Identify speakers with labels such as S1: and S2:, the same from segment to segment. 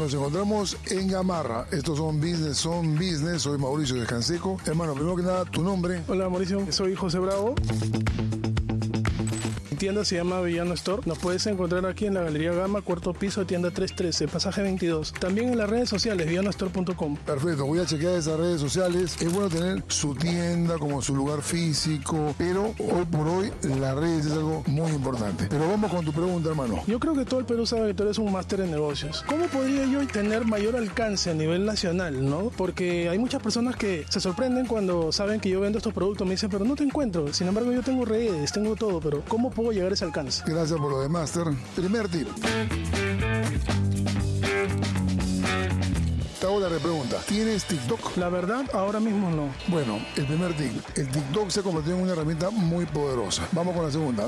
S1: Nos encontramos en Gamarra. Estos son Business. Soy Mauricio de Canseco. Hermano, primero que nada, tu nombre.
S2: Hola Mauricio, soy José Bravo. Mi tienda se llama Villano Store. Nos puedes encontrar aquí en la Galería Gama, cuarto piso, tienda 313, pasaje 22. También en las redes sociales, villanostore.com.
S1: Perfecto, voy a chequear esas redes sociales. Es bueno tener su tienda como su lugar físico, pero hoy por hoy las redes es algo muy importante. Pero vamos con tu pregunta, hermano.
S2: Yo creo que todo el Perú sabe que tú eres un máster en negocios. ¿Cómo podría yo tener mayor alcance a nivel nacional, no? Porque hay muchas personas que se sorprenden cuando saben que yo vendo estos productos. Me dicen, pero no te encuentro. Sin embargo, yo tengo redes, tengo todo, pero ¿cómo puedo llegar a ese alcance?
S1: Gracias por lo de Master. Primer tip. Te hago la repregunta. ¿Tienes TikTok?
S2: La verdad, ahora mismo no.
S1: Bueno, el primer tip. El TikTok se ha convertido en una herramienta muy poderosa. Vamos con la segunda.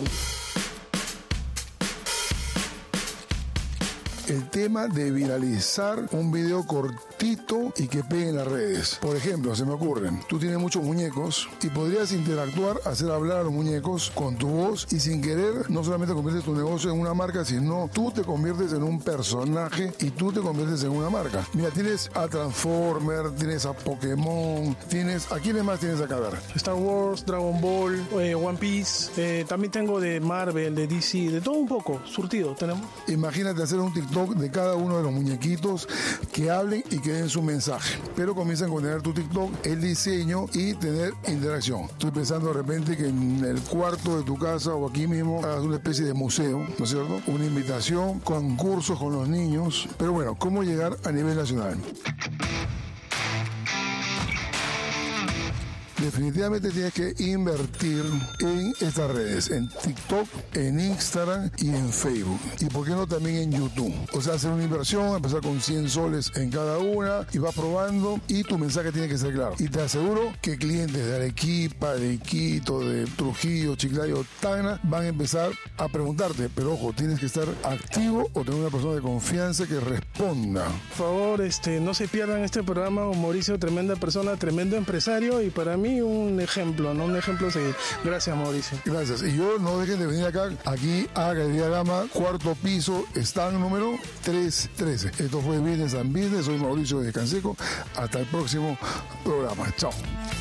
S1: El tema de viralizar un video cortito y que pegue en las redes. Por ejemplo, se me ocurren, tú tienes muchos muñecos y podrías interactuar, hacer hablar a los muñecos con tu voz y sin querer no solamente conviertes tu negocio en una marca, sino tú te conviertes en un personaje y tú te conviertes en una marca. Mira, tienes a Transformer, tienes a Pokémon, ¿a quiénes más tienes acá? A ver.
S2: Star Wars, Dragon Ball, One Piece, también tengo de Marvel, de DC, de todo un poco, surtido tenemos.
S1: Imagínate hacer un TikTok de cada uno de los muñequitos que hablen y que den su mensaje, pero comienzan con tener tu TikTok, el diseño y tener interacción. Estoy pensando de repente que en el cuarto de tu casa o aquí mismo hagas una especie de museo, ¿no es cierto? Una invitación, concursos con los niños, pero bueno, ¿cómo llegar a nivel nacional? Definitivamente tienes que invertir en estas redes, en TikTok, en Instagram y en Facebook. Y por qué no también en YouTube. O sea, hacer una inversión, empezar con 100 soles en cada una y vas probando y tu mensaje tiene que ser claro. Y te aseguro que clientes de Arequipa, de Iquito, de Trujillo, Chiclayo, Tacna van a empezar a preguntarte. Pero ojo, tienes que estar activo o tener una persona de confianza que responda.
S2: Por favor, no se pierdan este programa. Mauricio, tremenda persona, tremendo empresario y para mí un ejemplo, ¿no? Un ejemplo a seguir. Gracias, Mauricio.
S1: Gracias. Y yo no dejen de venir aquí a Galería Gama, cuarto piso, stand número 313. Esto fue Business and Business. Soy Mauricio de Canseco. Hasta el próximo programa. Chao.